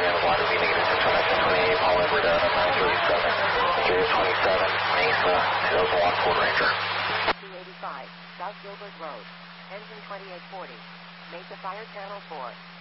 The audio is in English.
and water be negative 628, Paul Edward 937, 027, Mesa, 2001 Ford Ranger. 285, South Gilbert Road, engine 2840, Mesa Fire Channel 4.